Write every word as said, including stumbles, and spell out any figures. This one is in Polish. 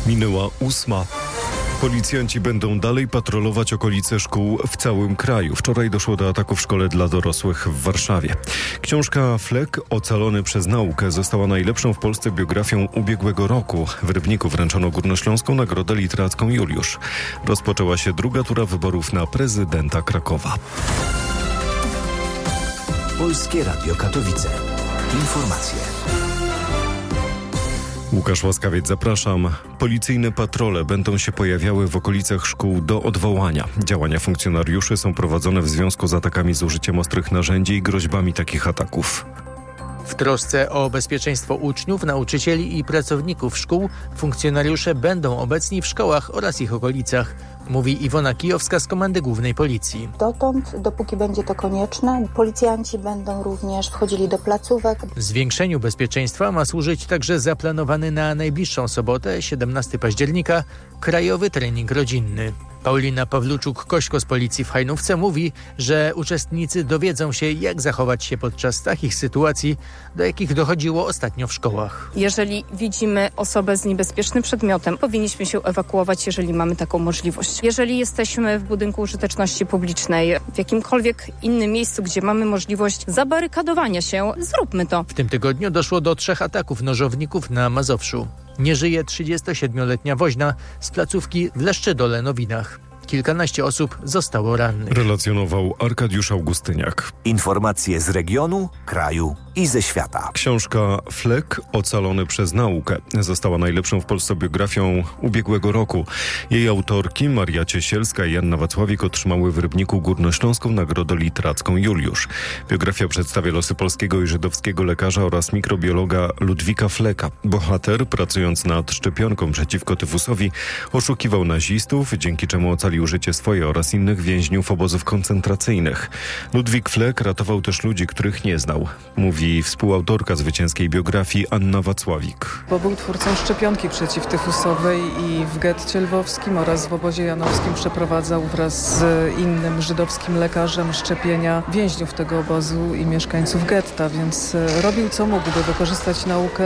Minęła ósma. Policjanci będą dalej patrolować okolice szkół w całym kraju. Wczoraj doszło do ataku w szkole dla dorosłych w Warszawie. Książka Flek, ocalony przez naukę, została najlepszą w Polsce biografią ubiegłego roku. W Rybniku wręczono górnośląską nagrodę literacką Juliusz. Rozpoczęła się druga tura wyborów na prezydenta Krakowa. Polskie Radio Katowice. Informacje. Łukasz Łaskawiec, zapraszam. Policyjne patrole będą się pojawiały w okolicach szkół do odwołania. Działania funkcjonariuszy są prowadzone w związku z atakami z użyciem ostrych narzędzi i groźbami takich ataków. W trosce o bezpieczeństwo uczniów, nauczycieli i pracowników szkół funkcjonariusze będą obecni w szkołach oraz ich okolicach, mówi Iwona Kijowska z Komendy Głównej Policji. Dotąd, dopóki będzie to konieczne, policjanci będą również wchodzili do placówek. Zwiększeniu bezpieczeństwa ma służyć także zaplanowany na najbliższą sobotę, siedemnastego października, Krajowy Trening Rodzinny. Paulina Pawluczuk-Kośko z Policji w Hajnówce mówi, że uczestnicy dowiedzą się, jak zachować się podczas takich sytuacji, do jakich dochodziło ostatnio w szkołach. Jeżeli widzimy osobę z niebezpiecznym przedmiotem, powinniśmy się ewakuować, jeżeli mamy taką możliwość. Jeżeli jesteśmy w budynku użyteczności publicznej, w jakimkolwiek innym miejscu, gdzie mamy możliwość zabarykadowania się, zróbmy to. W tym tygodniu doszło do trzech ataków nożowników na Mazowszu. Nie żyje trzydziestosiedmioletnia woźna z placówki w Leszczydole-Nowinach. Kilkanaście osób zostało rannych. Relacjonował Arkadiusz Augustyniak. Informacje z regionu, kraju i ze świata. Książka Flek, ocalony przez naukę, została najlepszą w Polsce biografią ubiegłego roku. Jej autorki Maria Ciesielska i Joanna Wacławik otrzymały w Rybniku górnośląską nagrodę literacką Juliusz. Biografia przedstawia losy polskiego i żydowskiego lekarza oraz mikrobiologa Ludwika Fleka. Bohater, pracując nad szczepionką przeciwko tyfusowi, oszukiwał nazistów, dzięki czemu ocalił życie swoje oraz innych więźniów obozów koncentracyjnych. Ludwik Flek ratował też ludzi, których nie znał, mówi współautorka zwycięskiej biografii Anna Wacławik. Bo był twórcą szczepionki przeciwtyfusowej i w getcie lwowskim oraz w obozie janowskim przeprowadzał wraz z innym żydowskim lekarzem szczepienia więźniów tego obozu i mieszkańców getta, więc robił co mógł, by wykorzystać naukę